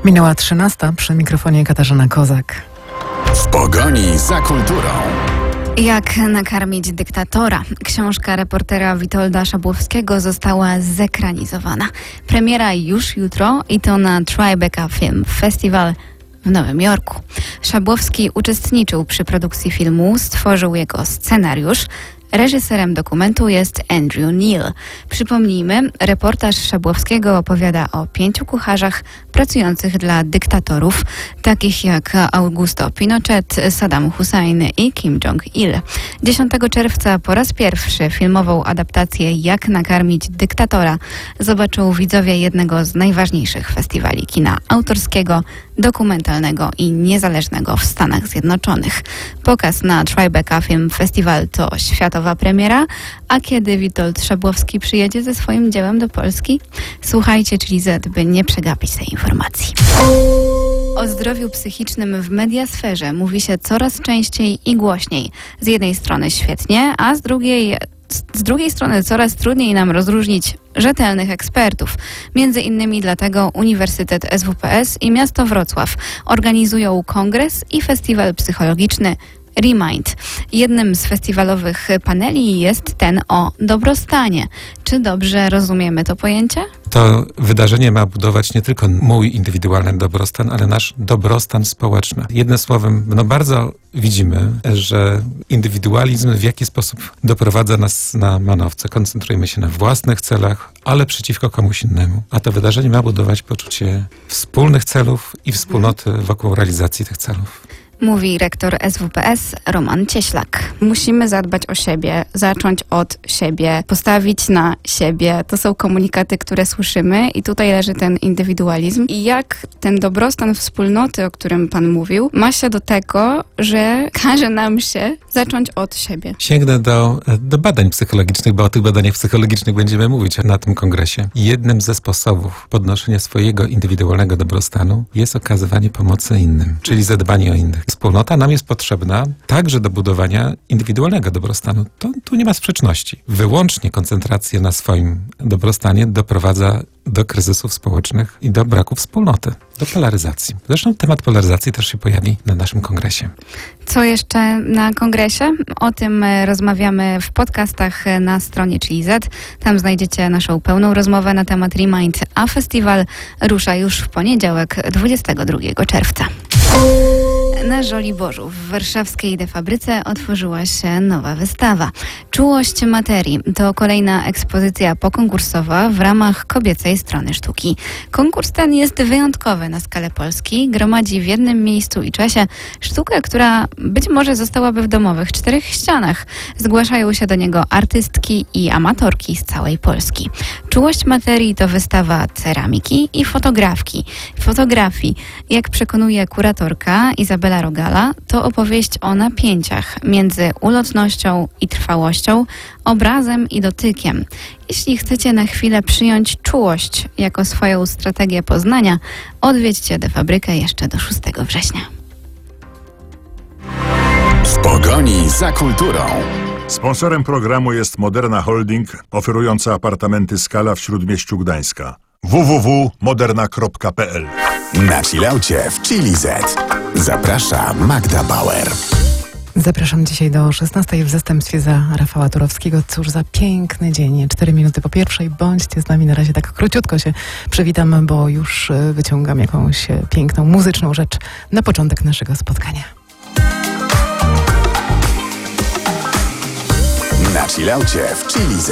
Minęła 13, przy mikrofonie Katarzyna Kozak. W pogoni za kulturą. Jak nakarmić dyktatora? Książka reportera Witolda Szabłowskiego została zekranizowana. Premiera już jutro i to na Tribeca Film Festival w Nowym Jorku. Szabłowski uczestniczył przy produkcji filmu, stworzył jego scenariusz. Reżyserem dokumentu jest Andrew Neil. Przypomnijmy, reportaż Szabłowskiego opowiada o 5 kucharzach pracujących dla dyktatorów, takich jak Augusto Pinochet, Saddam Hussein i Kim Jong-il. 10 czerwca po raz pierwszy filmową adaptację Jak nakarmić dyktatora zobaczą widzowie jednego z najważniejszych festiwali kina autorskiego, dokumentalnego i niezależnego w Stanach Zjednoczonych. Pokaz na Tribeca Film Festival to światowa premiera, a kiedy Witold Szabłowski przyjedzie ze swoim dziełem do Polski? Słuchajcie czyli Z, by nie przegapić tej informacji. O zdrowiu psychicznym w mediasferze mówi się coraz częściej i głośniej. Z jednej strony świetnie, a z drugiej strony coraz trudniej nam rozróżnić rzetelnych ekspertów. Między innymi dlatego Uniwersytet SWPS i miasto Wrocław organizują kongres i festiwal psychologiczny Remind. Jednym z festiwalowych paneli jest ten o dobrostanie. Czy dobrze rozumiemy to pojęcie? To wydarzenie ma budować nie tylko mój indywidualny dobrostan, ale nasz dobrostan społeczny. Jednym słowem, bardzo widzimy, że indywidualizm w jakiś sposób doprowadza nas na manowce. Koncentrujemy się na własnych celach, ale przeciwko komuś innemu. A to wydarzenie ma budować poczucie wspólnych celów i wspólnoty wokół realizacji tych celów. Mówi rektor SWPS Roman Cieślak. Musimy zadbać o siebie, zacząć od siebie, postawić na siebie. To są komunikaty, które słyszymy i tutaj leży ten indywidualizm. I jak ten dobrostan wspólnoty, o którym Pan mówił, ma się do tego, że każe nam się zacząć od siebie. Sięgnę do badań psychologicznych, bo o tych badaniach psychologicznych będziemy mówić na tym kongresie. Jednym ze sposobów podnoszenia swojego indywidualnego dobrostanu jest okazywanie pomocy innym, czyli zadbanie o innych. Wspólnota nam jest potrzebna także do budowania indywidualnego dobrostanu. Tu nie ma sprzeczności. Wyłącznie koncentracja na swoim dobrostanie doprowadza do kryzysów społecznych i do braku wspólnoty, do polaryzacji. Zresztą temat polaryzacji też się pojawi na naszym kongresie. Co jeszcze na kongresie? O tym rozmawiamy w podcastach na stronie czyli Z. Tam znajdziecie naszą pełną rozmowę na temat Remind, a festiwal rusza już w poniedziałek, 22 czerwca. Na Żoliborzu w warszawskiej Defabryce otworzyła się nowa wystawa. Czułość materii to kolejna ekspozycja pokonkursowa w ramach kobiecej strony sztuki. Konkurs ten jest wyjątkowy na skalę Polski. Gromadzi w jednym miejscu i czasie sztukę, która być może zostałaby w domowych 4 ścianach. Zgłaszają się do niego artystki i amatorki z całej Polski. Czułość materii to wystawa ceramiki i fotografii. Jak przekonuje kuratorka Izabela Rogala, to opowieść o napięciach między ulotnością i trwałością, obrazem i dotykiem. Jeśli chcecie na chwilę przyjąć czułość jako swoją strategię poznania, odwiedźcie Defabrykę jeszcze do 6 września. W pogoni za kulturą. Sponsorem programu jest Moderna Holding, oferująca apartamenty Skala w Śródmieściu Gdańska. www.moderna.pl. Na chillaucie w Chili Z. Zaprasza Magda Bauer. Zapraszam dzisiaj do 16 w zastępstwie za Rafała Turowskiego. Cóż za piękny dzień. 4 minuty po 1. Bądźcie z nami. Na razie tak króciutko się przywitam, bo już wyciągam jakąś piękną, muzyczną rzecz na początek naszego spotkania. Na chillaucie w Chili Z.